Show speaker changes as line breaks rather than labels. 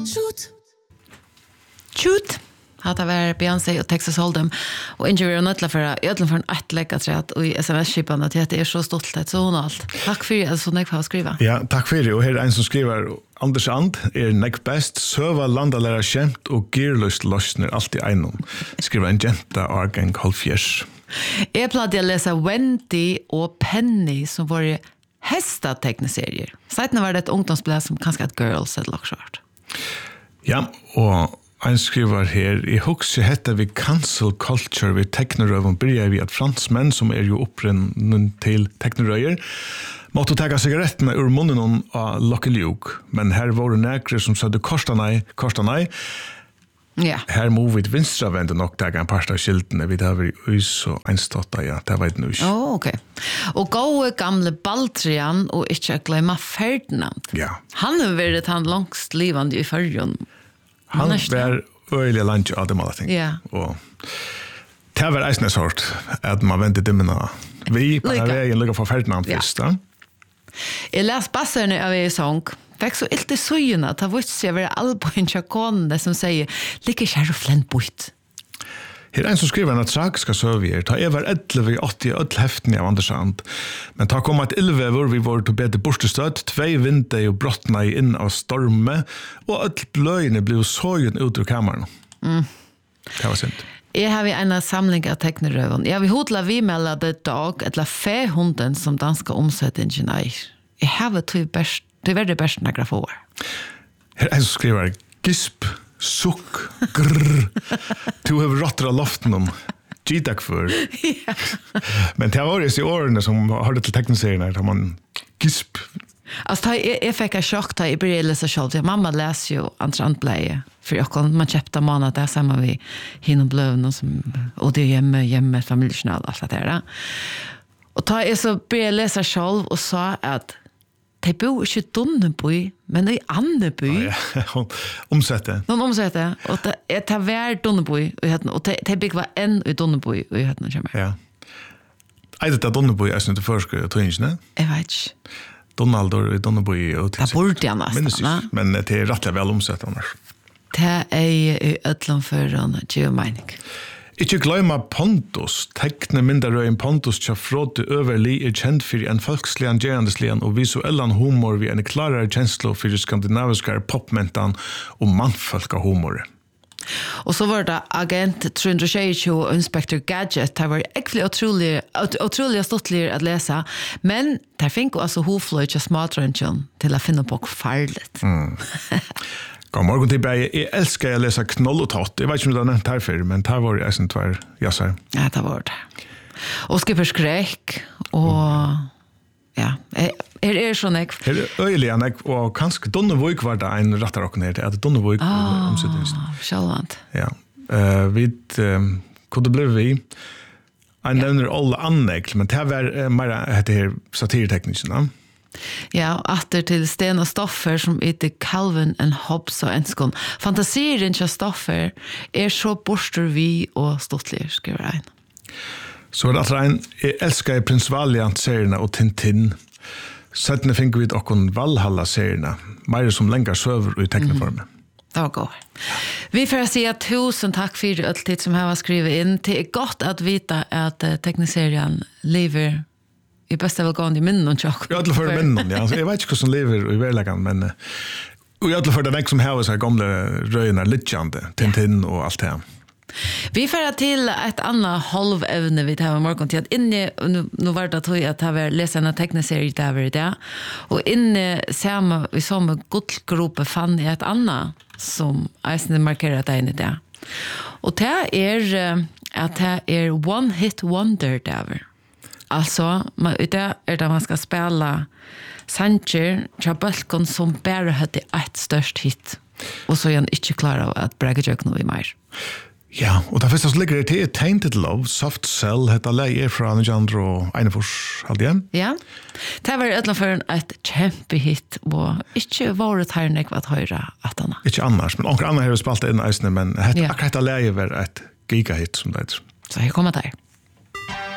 Shoot. Hata var Beyoncé och Texas Hold'em och Injury och nötla för en läggaträtt och i SMS-skipan att det är så stolt så hon har allt. Tack för det så Nick har skriva.
Ja, tack för det och här är en som skriver Anders And är Nick bäst söva landalära skämt och gearlöst lösner alltid einon. Skriva en jenta Argang Holfjers.
Jag plade att läsa Wendy och Penny som var i hästateckneserier. Sajten var det ett ungdomsblad som kanske ett Girls eller lockshort.
Ja, och en skriver her, I husker heter vi cancel culture vi teknerøven byrjar vi at fransmenn som jo opprinnen til teknerøyer måtte ta sigarettene ur munnen av Lucky Luke, men her var det nækre som sa du korstanei.
Ja.
Her må vi vinstravende nok ta en par av skiltene, vi har vært us og einstått, ja, det vet nu ikke.
Okay. Og gode gamle Baldrian og ikke glemme Ferdinand.
Ja.
Han har vært han langst livande I Fyrjon.
Han var øyelig langt av dem alle ting.
Ja.
Og det var eisende sort at man ventet dimmene. Vi på veien lukket for Ferdinand først. Ja.
Jeg les basserne av en sång. Fikk så ilt I søgjene at det var ikke være alboen tjakonene som sier like kjære flent bort.
Her en som skriver en tragiska søvier, ta var 11-80 heftene av Andersand, men ta kom et 11 hvor vi var til bedre bortestøtt, 2 vinter og brottene inn av storme, og et bløyene ble søgen ut ur kammeren. Det var synd.
Jeg har en samling av teknerøven. Jeg vil hodla vi melder det dag, et la fehunden som danska omsettingen er. Jeg har til veldig best nægra for.
Her en som skriver gisp, sukk, grrr. Du har råttet av loften om G-Duck för.
Ja.
Men det var ju I årene som hörde till tekniserien där man gisp.
Alltså jag fick en chock då I började läsa själv. Mamma läser ju andra för jag kan man köpte månad där samma vi hin och blöven som och det hemma familjejournal allt det där. Och då är så började läsa själv och sa att de bor ikke Donneby, men I Andeby.
Ja, omsette.
De omsette, og det var Donneby, og de bygg var en I Donneby, og jeg kommer.
Ja. Det Donneby som det første tøyngene?
Jeg vet ikke.
Donaldur I Donneby.
Det burde jeg nesten.
Men det rettelig vel omsett annars.
Det I Øtlandføren, geomening.
Ikke gløyma Pontus. Tekne minderøyen Pontus tja Frode Øverli kjent for en folkslian, gerandeslian og visuellan humor vi en klarere kjenslo for skandinaviskare popmentan og mannfolka humor.
Og så var det Agent 322 og Inspector Gadget. Det var egentlig utrolig stottlig å lese, men det fikk også hovfløy til smatrøntjen til å finne på farligt.
God morgen til Berge. Jeg elsker å lese Knoll og Tott. Jeg vet ikke om du har nevnt her før, men det var jeg som tvær jassar.
Ja, det var det. Og Skipper Skrekk, og ja, er sånn jeg.
Her øyelig han, og kanskje Donnevøyk var det en ratterokken her til, at Donnevøyk omsetningsen.
Sjølvant.
Ja. Vi, hva det ble vi? Jeg nevner alle anlegg, men det var mer dette her satirteknikken, ja.
Ja, atter til Sten og Stoffer som heter Calvin and Hobbes og Enskon. Fantasien til Stoffer så borster vi og stottlig, skriver jeg.
Så det en, jeg elsker Prins Valiant-seriene og Tintin. Settene finner vi okken Valhalla-seriene, mer som lenger søver I tekneformen.
Det var godt. Vi får si at 1000 takk for alt tid som har skrivet inn. Det godt at vite at tekniserien lever I bästa välgående I minnen och tjock.
Jag har för minnen, ja. Jag vet inte hur som lever I verkligheten, men och jag har för den som har så här gamla röjna litjande, Tintin och allt det.
Vi får till ett annat halvävne vi tar morgon till att inne nu var det tror jag att det var läsa en teckneserie där var det. Och inne vi samma guldgruppe fann jag ett annat som är markerat där inne där. Och det är att det är one hit wonder där. Alltså, det där man ska spela Sanchez, Chabalkon som bara hade ett störst hit. Och så är han inte klar av att bräga jök nu I mer.
Ja, och det första som ligger till Tainted Love, Soft Cell, heter Leie från Alejandro Einefors, hade jag.
Ja, det var ett för ett kämpehit och inte varit här när att höra att han.
Inte annars, men några andra har spalt in i men akkurat Leie var ett gigahit som det heter.
Så här kommer det här.